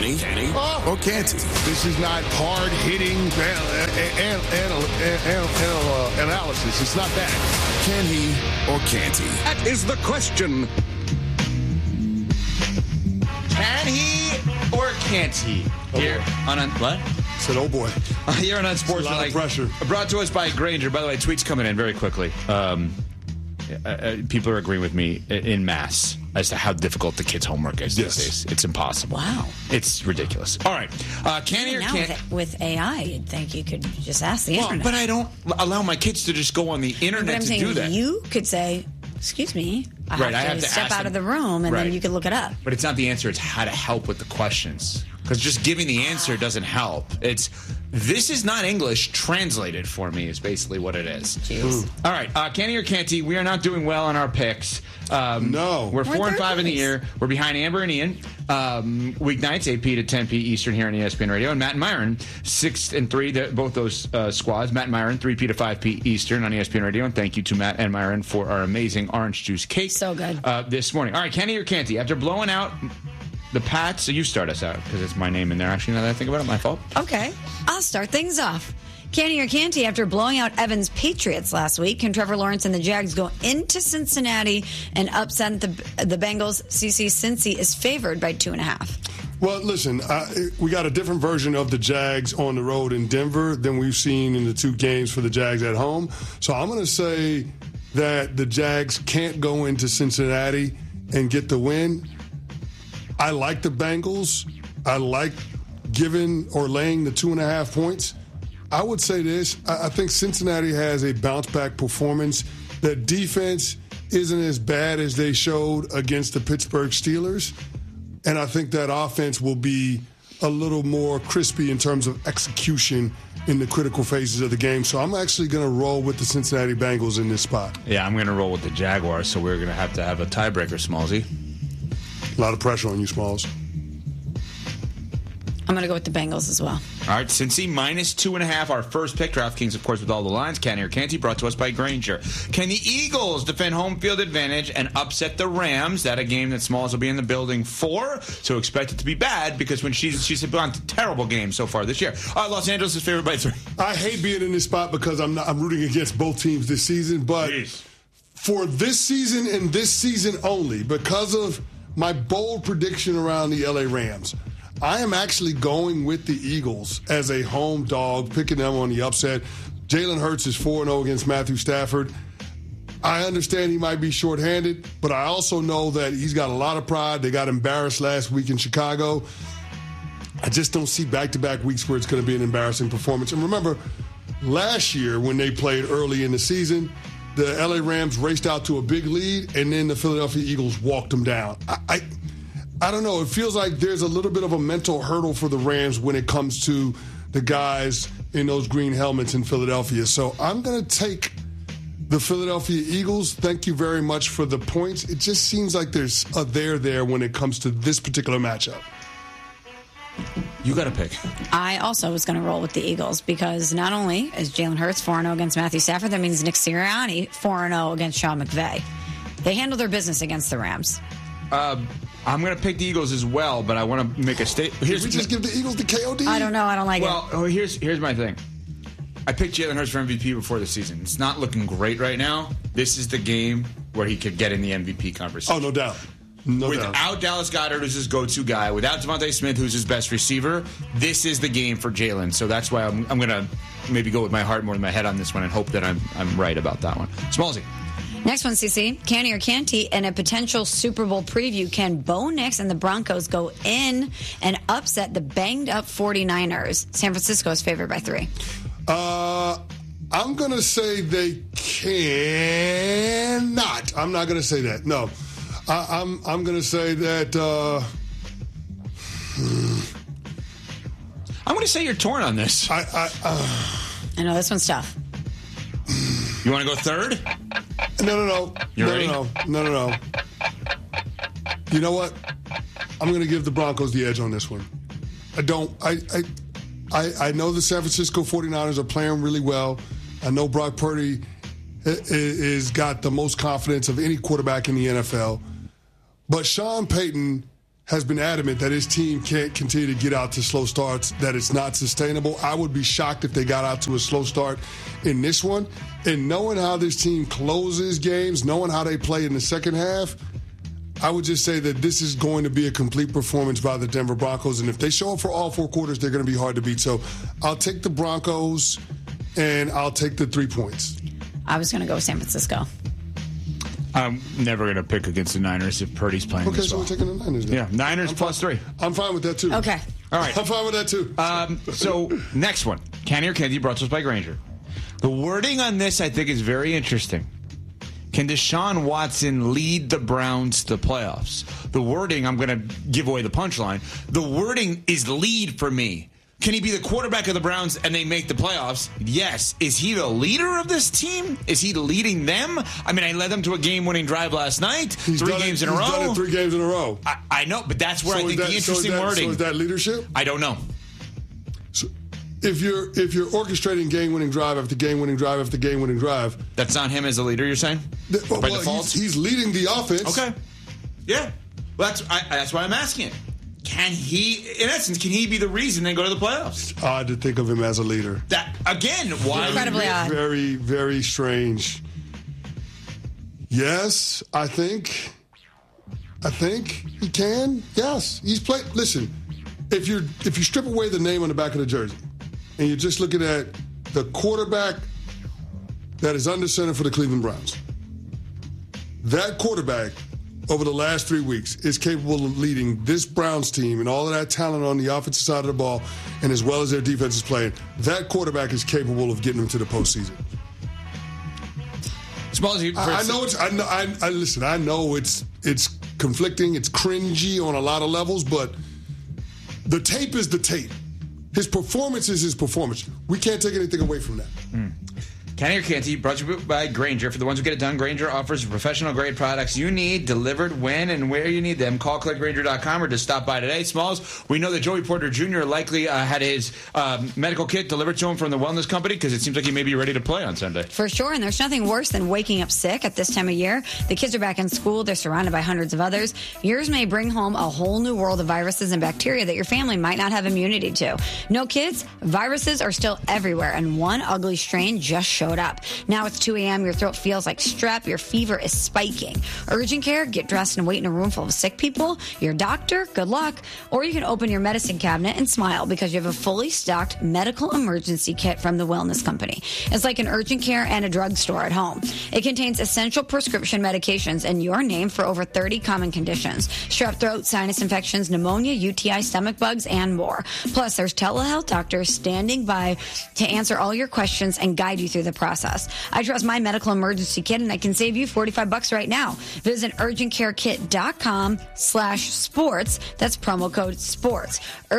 he? Or can't he? This is not hard-hitting analysis. It's not that. Can he or can't he? That is the question. Can he or can't he? Here on what? Said, oh boy. Here on Unsportsmanlike. A lot of pressure. Brought to us by Grainger. By the way, tweets coming in very quickly. People are agreeing with me in mass as to how difficult the kids' homework is these days. It's impossible. Wow. It's ridiculous. All right. Can he or can't? With AI, you'd think you could just ask the internet. But I don't allow my kids to just go on the internet to do that. You could say, excuse me, I have to step out of the room, and then you could look it up. But it's not the answer. It's how to help with the questions. Because just giving the answer doesn't help. This is not English translated for me is basically what it is. Jeez. All right. Can he or can't he? We are not doing well on our picks. No. We're 4 and 5 in the year. We're behind Amber and Ian. Weeknights, 8 p to 10 p Eastern here on ESPN Radio. And Matt and Myron, 6 and 3, both those squads. Matt and Myron, 3 p to 5 p Eastern on ESPN Radio. And thank you to Matt and Myron for our amazing orange juice cake. So good. This morning. All right. Can he or can't he? After blowing out the Pats, so you start us out because it's my name in there. Actually, now that I think about it, my fault. Okay, I'll start things off. Can he or can't he? After blowing out Evans' Patriots last week, can Trevor Lawrence and the Jags go into Cincinnati and upset the Bengals? CC Cincy is favored by 2.5. Well, listen, we got a different version of the Jags on the road in Denver than we've seen in the 2 games for the Jags at home. So I'm going to say that the Jags can't go into Cincinnati and get the win. I like the Bengals. I like giving or laying the 2.5 points. I would say this. I think Cincinnati has a bounce-back performance. The defense isn't as bad as they showed against the Pittsburgh Steelers. And I think that offense will be a little more crispy in terms of execution in the critical phases of the game. So I'm actually going to roll with the Cincinnati Bengals in this spot. Yeah, I'm going to roll with the Jaguars, so we're going to have a tiebreaker, Smallsy. A lot of pressure on you, Smalls. I'm going to go with the Bengals as well. All right, Cincy minus 2.5. Our first pick, DraftKings, of course, with all the lines. Can he or can't he? Brought to us by Grainger. Can the Eagles defend home field advantage and upset the Rams? That a game that Smalls will be in the building for. So expect it to be bad because when she's gone to terrible games so far this year. Los Angeles is favored by 3. I hate being in this spot because I'm rooting against both teams this season. But for this season and this season only, because of my bold prediction around the LA Rams, I am actually going with the Eagles as a home dog, picking them on the upset. Jalen Hurts is 4-0 against Matthew Stafford. I understand he might be shorthanded, but I also know that he's got a lot of pride. They got embarrassed last week in Chicago. I just don't see back-to-back weeks where it's going to be an embarrassing performance. And remember, last year when they played early in the season, the LA Rams raced out to a big lead, and then the Philadelphia Eagles walked them down. I don't know. It feels like there's a little bit of a mental hurdle for the Rams when it comes to the guys in those green helmets in Philadelphia. So I'm going to take the Philadelphia Eagles. Thank you very much for the points. It just seems like there's a there when it comes to this particular matchup. You got to pick. I also was going to roll with the Eagles because not only is Jalen Hurts 4-0 against Matthew Stafford, that means Nick Sirianni 4-0 against Sean McVay. They handle their business against the Rams. I'm going to pick the Eagles as well, but I want to make a statement. Did we just give the Eagles the KOD? I don't know. I don't like it. Well, here's my thing. I picked Jalen Hurts for MVP before the season. It's not looking great right now. This is the game where he could get in the MVP conversation. Oh, no doubt. Without Dallas Goedert, who's his go-to guy, without Devontae Smith, who's his best receiver, this is the game for Jalen. So that's why I'm going to maybe go with my heart more than my head on this one and hope that I'm right about that one. Smallsy. Next one, CC. Can he or can't he? In a potential Super Bowl preview, can Bo Nix and the Broncos go in and upset the banged-up 49ers? San Francisco is favored by 3. I'm going to say they cannot. I'm not going to say that. No. I'm going to say that... I'm going to say you're torn on this. I know, this one's tough. You want to go third? No. You ready? No. You know what? I'm going to give the Broncos the edge on this one. I know the San Francisco 49ers are playing really well. I know Brock Purdy is got the most confidence of any quarterback in the NFL. But Sean Payton has been adamant that his team can't continue to get out to slow starts, that it's not sustainable. I would be shocked if they got out to a slow start in this one. And knowing how this team closes games, knowing how they play in the second half, I would just say that this is going to be a complete performance by the Denver Broncos. And if they show up for all 4 quarters, they're going to be hard to beat. So I'll take the Broncos, and I'll take the 3 points. I was going to go with San Francisco. I'm never going to pick against the Niners if Purdy's playing Okay, this so well. we're taking the Niners then. Yeah, Niners plus 3. I'm fine with that, too. Okay. All right. I'm fine with that, too. So, next one. Candy or Candy, brought to us by Grainger. The wording on this, I think, is very interesting. Can Deshaun Watson lead the Browns to the playoffs? The wording, I'm going to give away the punchline. The wording is lead for me. Can he be the quarterback of the Browns and they make the playoffs? Yes. Is he the leader of this team? Is he leading them? I mean, I led them to a game-winning drive last night. He's 3 games in a row. He's done it 3 games in a row. I know, but that's where I think the interesting wording. So is that leadership? I don't know. So if you're orchestrating game-winning drive after game-winning drive after game-winning drive, That's not him as a leader, you're saying? By default? He's leading the offense. Okay. Yeah. Well, that's why I'm asking it. Can he, in essence, be the reason they go to the playoffs? Odd to think of him as a leader. That, again, why? Incredibly odd. Very, very strange. Yes, I think he can. Yes, he's played. Listen, if you strip away the name on the back of the jersey, and you're just looking at the quarterback that is under center for the Cleveland Browns, that quarterback over the last 3 weeks is capable of leading this Browns team and all of that talent on the offensive side of the ball, and as well as their defense is playing, that quarterback is capable of getting them to the postseason. I know it's conflicting, it's cringy on a lot of levels, but the tape is the tape. His performance is his performance. We can't take anything away from that. Candy or Canty, brought to you by Grainger. For the ones who get it done, Grainger offers professional-grade products you need, delivered when and where you need them. Call clickgrainger.com or just stop by today. Smalls, we know that Joey Porter Jr. likely had his medical kit delivered to him from the wellness company because it seems like he may be ready to play on Sunday. For sure, and there's nothing worse than waking up sick at this time of year. The kids are back in school. They're surrounded by hundreds of others. Yours may bring home a whole new world of viruses and bacteria that your family might not have immunity to. No kids, viruses are still everywhere, and one ugly strain just showed up. Now it's 2 a.m., your throat feels like strep, your fever is spiking. Urgent care, get dressed and wait in a room full of sick people. Your doctor, good luck. Or you can open your medicine cabinet and smile because you have a fully stocked medical emergency kit from the Wellness Company. It's like an urgent care and a drugstore at home. It contains essential prescription medications and your name for over 30 common conditions: strep throat, sinus infections, pneumonia, UTI, stomach bugs, and more. Plus, there's telehealth doctors standing by to answer all your questions and guide you through the process. I trust my medical emergency kit, and I can save you $45 right now. Visit urgentcarekit.com/sports. That's promo code sports.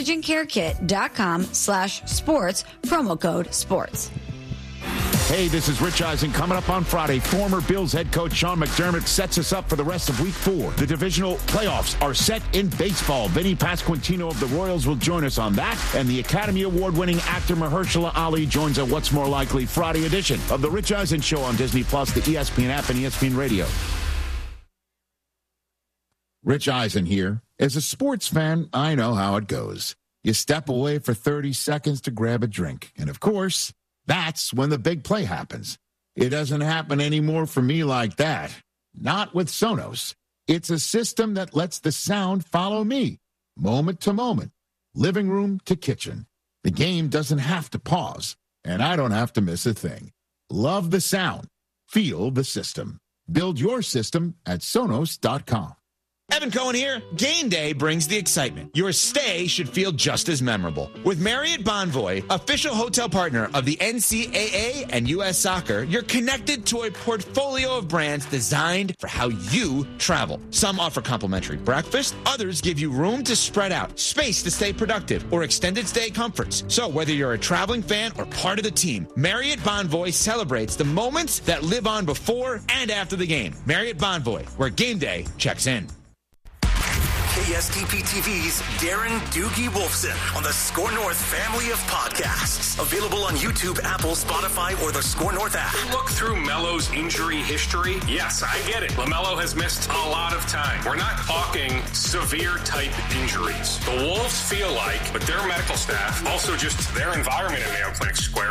urgentcarekit.com/sports. Promo code sports. Hey, this is Rich Eisen. Coming up on Friday, former Bills head coach Sean McDermott sets us up for the rest of Week 4. The divisional playoffs are set in baseball. Vinny Pasquantino of the Royals will join us on that, and the Academy Award-winning actor Mahershala Ali joins a What's More Likely Friday edition of The Rich Eisen Show on Disney+, the ESPN app, and ESPN Radio. Rich Eisen here. As a sports fan, I know how it goes. You step away for 30 seconds to grab a drink, and of course, that's when the big play happens. It doesn't happen anymore for me like that. Not with Sonos. It's a system that lets the sound follow me, moment to moment, living room to kitchen. The game doesn't have to pause, and I don't have to miss a thing. Love the sound. Feel the system. Build your system at Sonos.com. Evan Cohen here. Game day brings the excitement. Your stay should feel just as memorable. With Marriott Bonvoy, official hotel partner of the NCAA and U.S. Soccer, you're connected to a portfolio of brands designed for how you travel. Some offer complimentary breakfast, others give you room to spread out, space to stay productive, or extended stay comforts. So whether you're a traveling fan or part of the team, Marriott Bonvoy celebrates the moments that live on before and after the game. Marriott Bonvoy, where game day checks in. WESTP TV's Darren Doogie Wolfson on the Score North family of podcasts. Available on YouTube, Apple, Spotify, or the Score North app. Look through Melo's injury history. Yes, I get it. LaMelo has missed a lot of time. We're not talking severe type injuries. The Wolves feel like, but their medical staff, also just their environment in Mayo Clinic Square,